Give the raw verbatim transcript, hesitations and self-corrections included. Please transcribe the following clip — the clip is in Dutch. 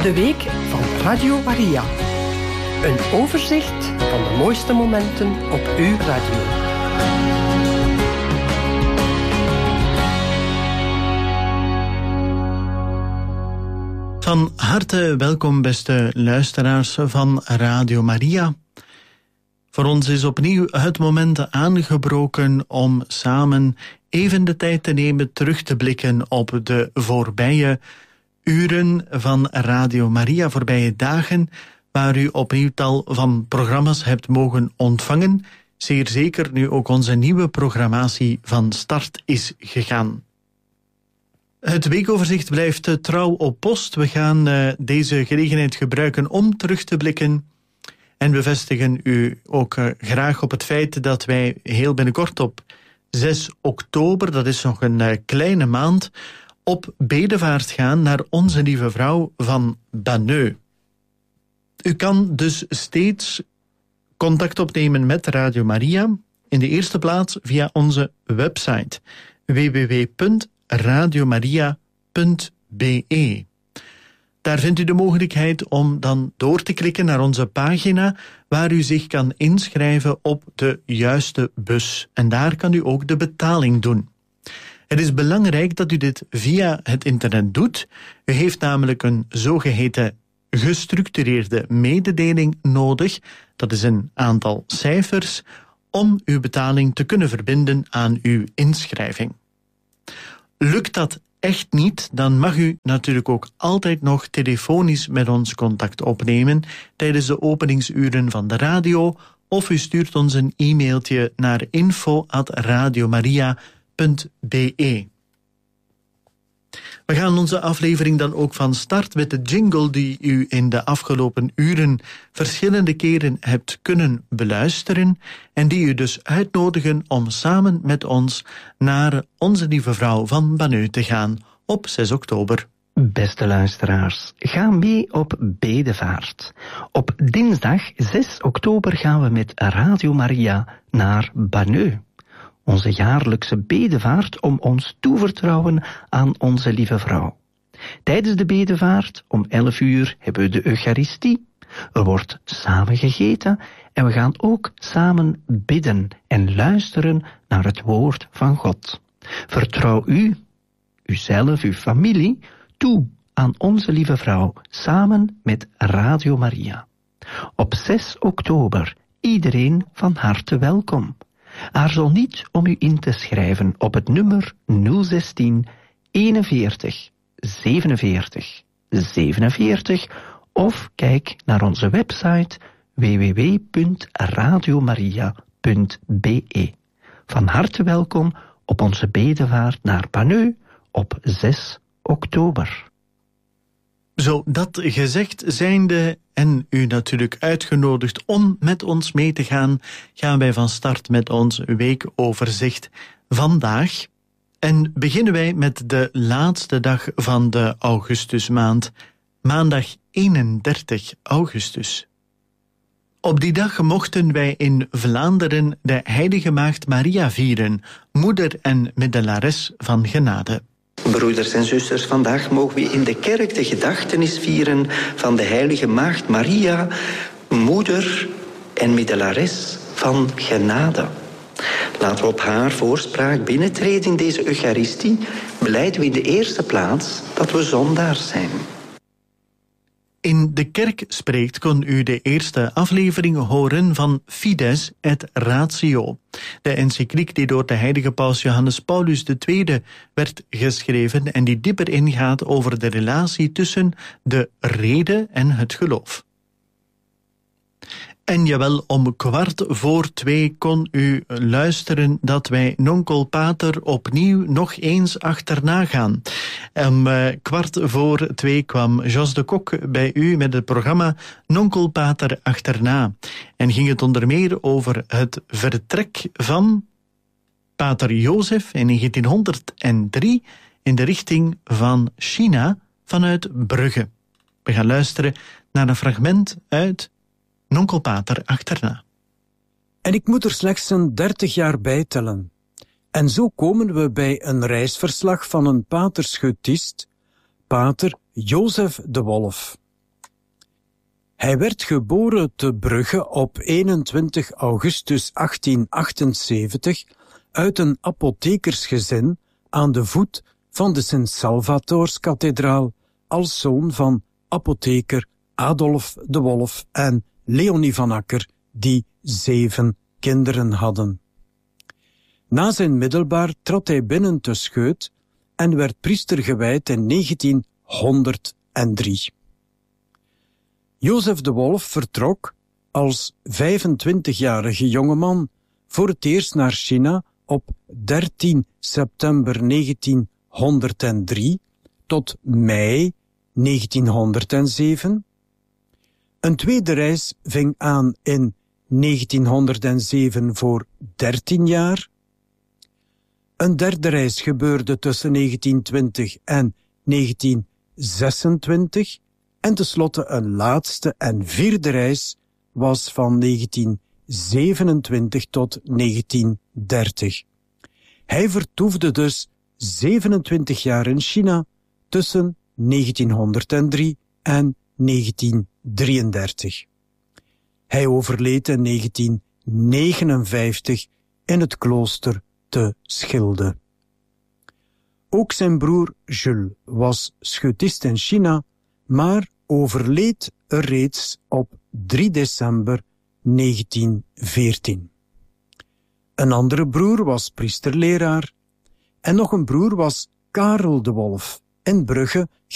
De week van Radio Maria. Een overzicht van de mooiste momenten op uw radio. Van harte welkom, beste luisteraars van Radio Maria. Voor ons is opnieuw het moment aangebroken om samen even de tijd te nemen terug te blikken op de voorbije uren van Radio Maria, voorbije dagen, waar u opnieuw tal van programma's hebt mogen ontvangen. Zeer zeker nu ook onze nieuwe programmatie van start is gegaan. Het weekoverzicht blijft trouw op post. We gaan uh, deze gelegenheid gebruiken om terug te blikken. En we vestigen u ook uh, graag op het feit dat wij heel binnenkort op zes oktober, dat is nog een uh, kleine maand, op bedevaart gaan naar Onze Lieve Vrouw van Banneux. U kan dus steeds contact opnemen met Radio Maria, in de eerste plaats via onze website w w w punt radiomaria punt b e. Daar vindt u de mogelijkheid om dan door te klikken naar onze pagina waar u zich kan inschrijven op de juiste bus. En daar kan u ook de betaling doen. Het is belangrijk dat u dit via het internet doet. U heeft namelijk een zogeheten gestructureerde mededeling nodig. Dat is een aantal cijfers om uw betaling te kunnen verbinden aan uw inschrijving. Lukt dat echt niet, dan mag u natuurlijk ook altijd nog telefonisch met ons contact opnemen tijdens de openingsuren van de radio, of u stuurt ons een e-mailtje naar info at radiomaria punt b e. We gaan onze aflevering dan ook van start met de jingle die u in de afgelopen uren verschillende keren hebt kunnen beluisteren en die u dus uitnodigen om samen met ons naar Onze Lieve Vrouw van Banneux te gaan op zes oktober. Beste luisteraars, ga mee op bedevaart. Op dinsdag zes oktober gaan we met Radio Maria naar Banneux. Onze jaarlijkse bedevaart om ons toevertrouwen aan Onze Lieve Vrouw. Tijdens de bedevaart om elf uur hebben we de Eucharistie. Er wordt samen gegeten en we gaan ook samen bidden en luisteren naar het woord van God. Vertrouw u, uzelf, uw familie, toe aan Onze Lieve Vrouw samen met Radio Maria. Op zes oktober, iedereen van harte welkom. Aarzel niet om u in te schrijven op het nummer nul zestien eenenveertig zevenenveertig zevenenveertig of kijk naar onze website w w w punt radiomaria punt b e. Van harte welkom op onze bedevaart naar Banneux op zes oktober. Zo, dat gezegd zijnde en u natuurlijk uitgenodigd om met ons mee te gaan, gaan wij van start met ons weekoverzicht vandaag. En beginnen wij met de laatste dag van de augustusmaand, maandag eenendertig augustus. Op die dag mochten wij in Vlaanderen de Heilige Maagd Maria vieren, moeder en middelares van genade. Broeders en zusters, vandaag mogen we in de kerk de gedachtenis vieren van de Heilige Maagd Maria, moeder en middelares van genade. Laten we op haar voorspraak binnentreden in deze Eucharistie, belijden we in de eerste plaats dat we zondaars zijn. In de kerk spreekt kon u de eerste aflevering horen van Fides et Ratio, de encycliek die door de heilige paus Johannes Paulus de Tweede werd geschreven en die dieper ingaat over de relatie tussen de rede en het geloof. En jawel, om kwart voor twee kon u luisteren dat wij Nonkel Pater opnieuw nog eens achterna gaan. Om uh, kwart voor twee kwam Jos de Kok bij u met het programma Nonkel Pater achterna. En ging het onder meer over het vertrek van Pater Jozef in negentienhonderddrie in de richting van China vanuit Brugge. We gaan luisteren naar een fragment uit Nonkel Pater achterna. En ik moet er slechts een dertig jaar bij tellen. En zo komen we bij een reisverslag van een paterschutist, pater Jozef de Wolf. Hij werd geboren te Brugge op eenentwintig augustus achttien achtenzeventig uit een apothekersgezin aan de voet van de Sint-Salvatorskathedraal als zoon van apotheker Adolf de Wolf en Leonie van Akker, die zeven kinderen hadden. Na zijn middelbaar trad hij binnen te Scheut en werd priester gewijd in negentienhonderddrie. Jozef de Wolf vertrok als vijfentwintigjarige jongeman voor het eerst naar China op dertien september negentienhonderddrie tot mei negentienhonderdzeven. Een tweede reis ving aan in negentienhonderdzeven voor dertien jaar. Een derde reis gebeurde tussen negentientwintig en negentienzesentwintig en tenslotte een laatste en vierde reis was van negentienzevenentwintig tot negentiendertig. Hij vertoefde dus zevenentwintig jaar in China tussen negentienhonderddrie en negentiendrieëndertig. Hij overleed in negentiennegenenvijftig in het klooster te Schilde. Ook zijn broer Jules was schutist in China, maar overleed er reeds op drie december negentienveertien. Een andere broer was priesterleraar en nog een broer was Karel de Wolf in Brugge